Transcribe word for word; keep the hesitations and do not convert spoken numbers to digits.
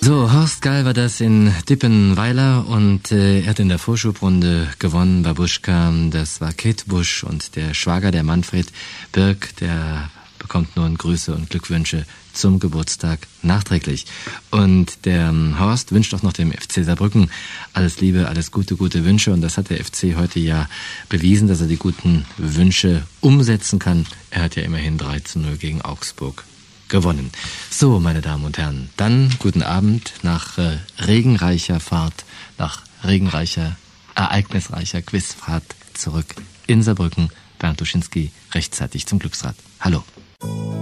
So, Horst Geil war das in Dippenweiler und äh, er hat in der Vorschubrunde gewonnen. Babuschka, das war Kate Bush und der Schwager, der Manfred Birk, der bekommt nun Grüße und Glückwünsche zum Geburtstag nachträglich. Und der ähm, Horst wünscht auch noch dem F C Saarbrücken alles Liebe, alles Gute, gute Wünsche. Und das hat der F C heute ja bewiesen, dass er die guten Wünsche umsetzen kann. Er hat ja immerhin drei zu null gegen Augsburg gewonnen. So, meine Damen und Herren, dann guten Abend nach äh, regenreicher Fahrt, nach regenreicher, ereignisreicher Quizfahrt zurück in Saarbrücken. Bernd Duschinski rechtzeitig zum Glücksrad. Hallo.